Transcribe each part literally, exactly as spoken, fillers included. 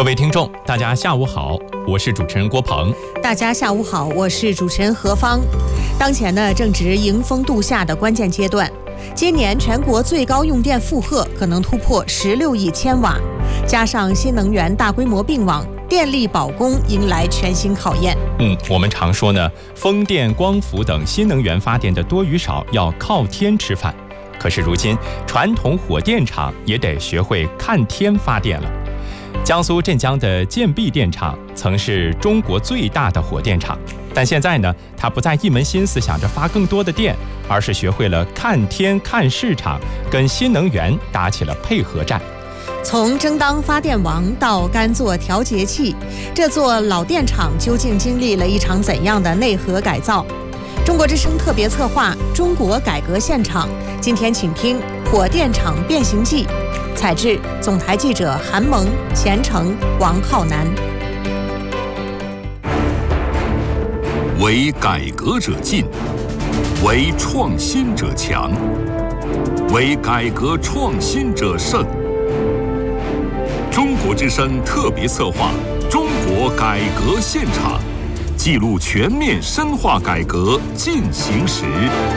位听众，大家下午好，我是主持人郭鹏。 大家下午好，我是主持人何芳。当前呢，正值迎峰度夏的关键阶段，今年全国最高用电负荷可能突破十六亿千瓦，加上新能源大规模并网，电力保供迎来全新考验。 嗯，我们常说呢，风电、光伏等新能源发电的多与少要靠天吃饭。可是如今，传统火电厂也得学会看天发电了。江苏镇江的建壁电厂曾是中国最大的火电厂，但现在呢，它不再一门心思想着发更多的电，而是学会了看天看市场，跟新能源打起了配合战。 从争当发电王到甘做调节器，这座老电厂究竟经历了一场怎样的内核改造？中国之声特别策划《中国改革现场》，今天请听《火电厂变形记》，采制总台记者韩萌、钱程、王浩南。 为改革者进，为创新者强，为改革创新者胜。中国之声特别策划《中国改革现场》，记录全面深化改革进行时。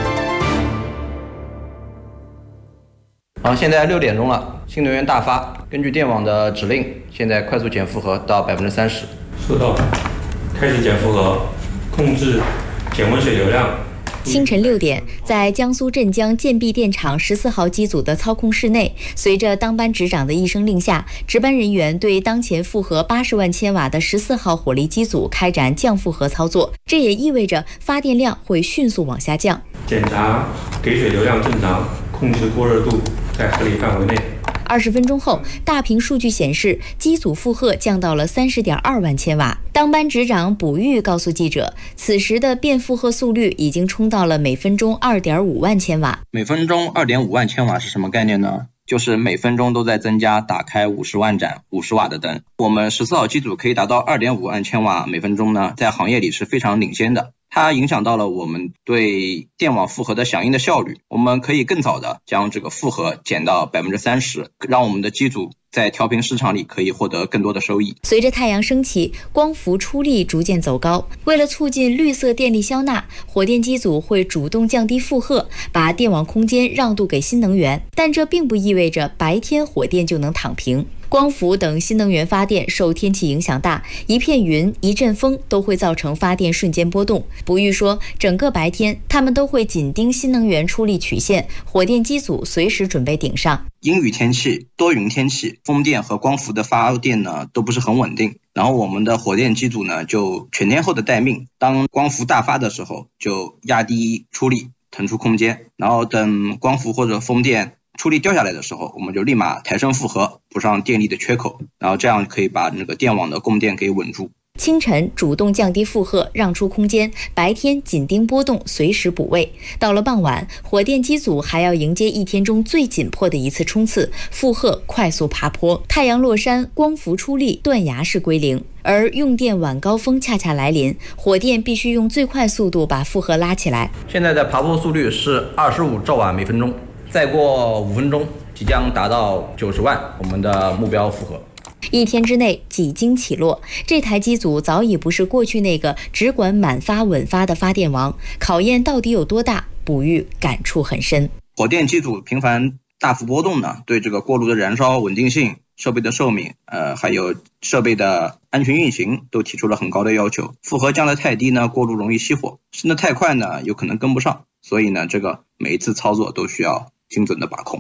好，现在六点钟了，新能源大发。根据电网的指令，现在快速减负荷到百分之三十。 收到，开始减负荷，控制减温水流量。 清晨六点，在江苏镇江建壁电厂十四号机组的操控室内，随着当班值长的一声令下，值班人员对当前负荷八十万千瓦的十四号火力机组开展降负荷操作。这也意味着发电量会迅速往下降。 检查给水流量正常，控制过热度在合理范围内。 二十分钟后，大屏数据显示，机组负荷降到了三十点二万千瓦。当班值长卜玉告诉记者，此时的变负荷速率已经冲到了每分钟二点五万千瓦。 每分钟二点五万千瓦是什么概念呢？就是每分钟都在增加打开五十万盏五十瓦的灯。我们十四号机组可以达到二点五万千瓦每分钟呢，在行业里是非常领先的。它影响到了我们对电网负荷的响应的效率，我们可以更早的将这个负荷减到百分之三十，让我们的机组在调频市场里可以获得更多的收益。 随着太阳升起，光伏出力逐渐走高。为了促进绿色电力消纳，火电机组会主动降低负荷，把电网空间让渡给新能源。但这并不意味着白天火电就能躺平。光伏等新能源发电受天气影响大，一片云、一阵风都会造成发电瞬间波动。卜玉说，整个白天他们都会紧盯新能源出力曲线，火电机组随时准备顶上。 阴雨天气、多云天气，风电和光伏的发电呢都不是很稳定，然后我们的火电机组呢就全天候的待命，当光伏大发的时候就压低出力，腾出空间，然后等光伏或者风电出力掉下来的时候，我们就立马抬升负荷，补上电力的缺口，然后这样可以把那个电网的供电给稳住。 清晨主动降低负荷，让出空间；白天紧盯波动，随时补位。到了傍晚，火电机组还要迎接一天中最紧迫的一次冲刺，负荷快速爬坡。太阳落山，光伏出力，断崖式归零。而用电晚高峰恰恰来临，火电必须用最快速度把负荷拉起来。 现在的爬坡速率是二十五兆瓦每分钟，再过五分钟即将达到九十万，我们的目标负荷。 一天之内几经起落，这台机组早已不是过去那个只管满发稳发的发电王。考验到底有多大？卜玉感触很深。 火电机组频繁大幅波动呢，对这个过炉的燃烧稳定性、设备的寿命，呃，还有设备的安全运行都提出了很高的要求。负荷降得太低呢，过炉容易熄火；升得太快呢，有可能跟不上。所以呢，这个每一次操作都需要精准的把控。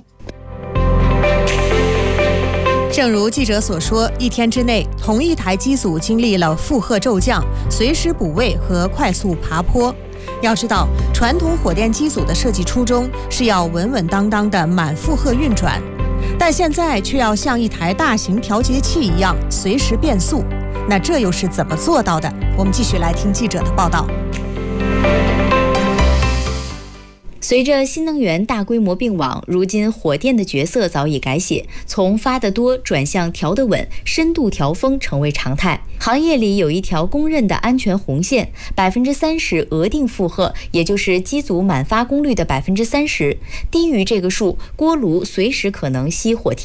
正如记者所说，一天之内，同一台机组经历了负荷骤降、随时补位和快速爬坡。要知道，传统火电机组的设计初衷是要稳稳当当的满负荷运转，但现在却要像一台大型调节器一样随时变速。那这又是怎么做到的？我们继续来听记者的报道。 随着新能源大规模并网，如今火电的角色早已改写，从发得多转向调得稳，深度调峰成为常态。行业里有一条公认的安全红线，百分之三十额定负荷，也就是机组满发功率的百分之三十，低于这个数，锅炉随时可能熄火停